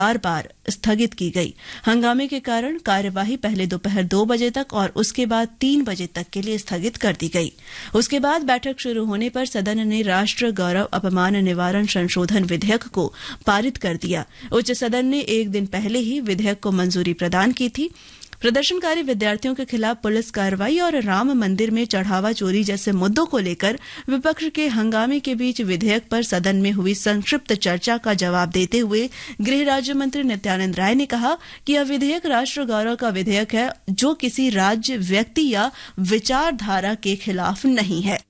बार बार स्थगित की गई। हंगामे के कारण कार्यवाही पहले दोपहर 2 बजे तक और उसके बाद 3 बजे तक के लिए स्थगित कर दी गई। उसके बाद बैठक शुरू होने पर सदन ने राष्ट्र गौरव अपमान निवारण संशोधन विधेयक को पारित कर दिया। उच्च सदन ने एक दिन पहले ही विधेयक को मंजूरी प्रदान की थी। प्रदर्शनकारी विद्यार्थियों के खिलाफ पुलिस कार्रवाई और राम मंदिर में चढ़ावा चोरी जैसे मुद्दों को लेकर विपक्ष के हंगामे के बीच विधेयक पर सदन में हुई संक्षिप्त चर्चा का जवाब देते हुए गृह राज्य मंत्री नित्यानंद राय ने कहा कि यह विधेयक राष्ट्र गौरव का विधेयक है, जो किसी राज्य, व्यक्ति या विचारधारा के खिलाफ नहीं है।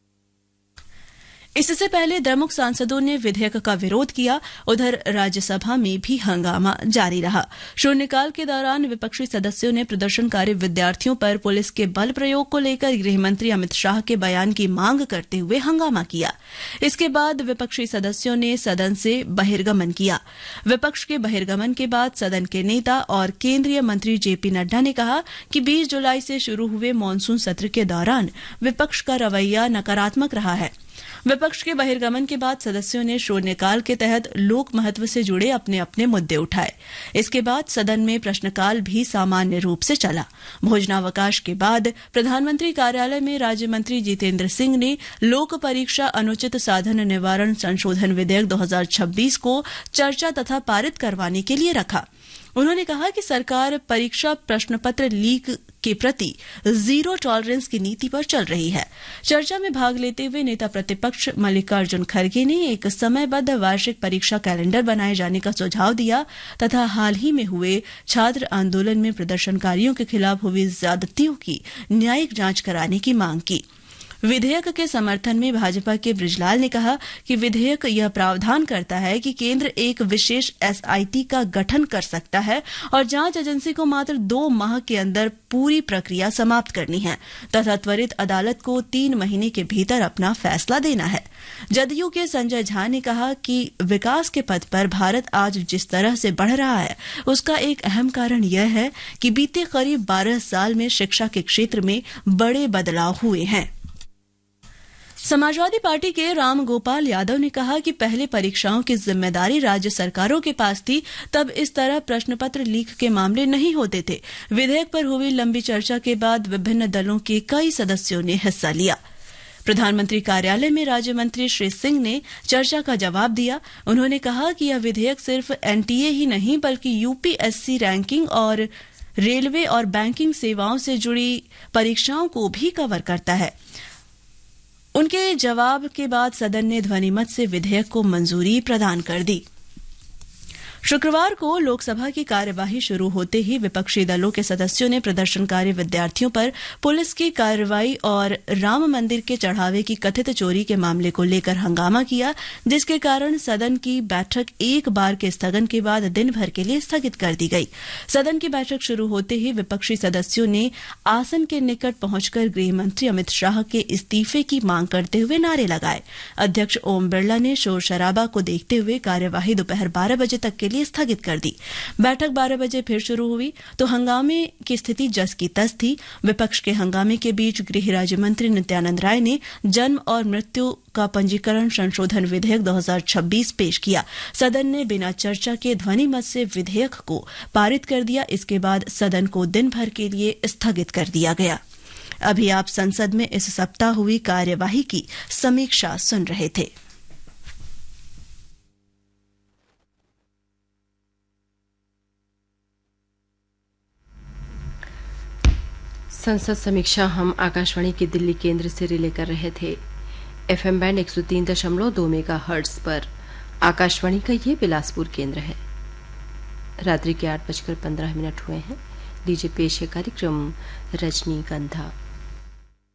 इससे पहले द्रमुक सांसदों ने विधेयक का विरोध किया। उधर राज्यसभा में भी हंगामा जारी रहा। शून्यकाल के दौरान विपक्षी सदस्यों ने प्रदर्शनकारी विद्यार्थियों पर पुलिस के बल प्रयोग को लेकर गृह मंत्री अमित शाह के बयान की मांग करते हुए हंगामा किया। इसके बाद विपक्षी सदस्यों ने सदन से बहिर्गमन किया। विपक्ष के बहिर्गमन के बाद सदन के नेता और केंद्रीय मंत्री जेपी नड्डा ने कहा कि 20 जुलाई से शुरू हुए मानसून सत्र के दौरान विपक्ष का रवैया नकारात्मक रहा है। विपक्ष के बहिर्गमन के बाद सदस्यों ने शून्यकाल के तहत लोक महत्व से जुड़े अपने अपने मुद्दे उठाए। इसके बाद सदन में प्रश्नकाल भी सामान्य रूप से चला। भोजनावकाश के बाद प्रधानमंत्री कार्यालय में राज्य मंत्री जितेंद्र सिंह ने लोक परीक्षा अनुचित साधन निवारण संशोधन विधेयक 2026 को चर्चा तथा पारित करवाने के लिए रखा। उन्होंने कहा कि सरकार परीक्षा प्रश्नपत्र लीक के प्रति जीरो टॉलरेंस की नीति पर चल रही है। चर्चा में भाग लेते हुए नेता प्रतिपक्ष मल्लिकार्जुन खड़गे ने एक समयबद्ध वार्षिक परीक्षा कैलेंडर बनाए जाने का सुझाव दिया तथा हाल ही में हुए छात्र आंदोलन में प्रदर्शनकारियों के खिलाफ हुई ज्यादतियों की न्यायिक जांच कराने की मांग की। विधेयक के समर्थन में भाजपा के बृजलाल ने कहा कि विधेयक यह प्रावधान करता है कि केंद्र एक विशेष एसआईटी का गठन कर सकता है और जांच एजेंसी को मात्र 2 माह के अंदर पूरी प्रक्रिया समाप्त करनी है तथा त्वरित अदालत को 3 महीने के भीतर अपना फैसला देना है। जदयू के संजय झा ने कहा कि विकास के पथ पर भारत आज जिस तरह से बढ़ रहा है उसका एक अहम कारण यह है कि बीते करीब 12 साल में शिक्षा के क्षेत्र में बड़े बदलाव हुए हैं। समाजवादी पार्टी के राम गोपाल यादव ने कहा कि पहले परीक्षाओं की जिम्मेदारी राज्य सरकारों के पास थी, तब इस तरह प्रश्नपत्र लीक के मामले नहीं होते थे। विधेयक पर हुई लंबी चर्चा के बाद विभिन्न दलों के कई सदस्यों ने हिस्सा लिया। प्रधानमंत्री कार्यालय में राज्य मंत्री श्री सिंह ने चर्चा का जवाब दिया। उन्होंने कहा कि यह विधेयक सिर्फ एनटीए ही नहीं बल्कि यूपीएससी रैंकिंग और रेलवे और बैंकिंग सेवाओं से जुड़ी परीक्षाओं को भी कवर करता है। उनके जवाब के बाद सदन ने ध्वनिमत से विधेयक को मंजूरी प्रदान कर दी। शुक्रवार को लोकसभा की कार्यवाही शुरू होते ही विपक्षी दलों के सदस्यों ने प्रदर्शनकारी विद्यार्थियों पर पुलिस की कार्रवाई और राम मंदिर के चढ़ावे की कथित चोरी के मामले को लेकर हंगामा किया, जिसके कारण सदन की बैठक एक बार के स्थगन के बाद दिन भर के लिए स्थगित कर दी गई। सदन की बैठक शुरू होते ही विपक्षी सदस्यों ने आसन के निकट पहुंचकर गृह मंत्री अमित शाह के इस्तीफे की मांग करते हुए नारे लगाए। अध्यक्ष ओम बिरला ने शोर शराबा को देखते हुए कार्यवाही दोपहर 12 बजे तक के लिए स्थगित कर दी। बैठक 12 बजे फिर शुरू हुई तो हंगामे की स्थिति जस की तस थी। विपक्ष के हंगामे के बीच गृह राज्य मंत्री नित्यानंद राय ने जन्म और मृत्यु का पंजीकरण संशोधन विधेयक 2026 पेश किया। सदन ने बिना चर्चा के ध्वनिमत से विधेयक को पारित कर दिया। इसके बाद सदन को दिन भर के लिए स्थगित कर दिया गया। अभी आप संसद में इस सप्ताह हुई कार्यवाही की समीक्षा सुन रहे थे। संसद समीक्षा हम आकाशवाणी के दिल्ली केंद्र से रिले कर रहे थे। एफएम बैंड 103.2 मेगाहर्ट्ज पर आकाशवाणी का ये बिलासपुर केंद्र है। रात्रि के 8:15 हुए हैं। लीजिए पेश है कार्यक्रम रजनीगंधा।